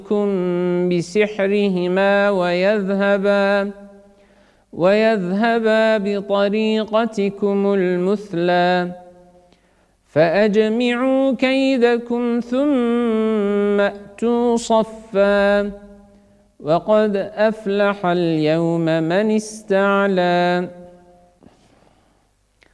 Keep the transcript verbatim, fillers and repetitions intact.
بسحرهما ويذهبا ويذهبا بطريقتكم المثلى فأجمعوا كيدكم ثم أتوا صفا وقد أفلح اليوم من استعلى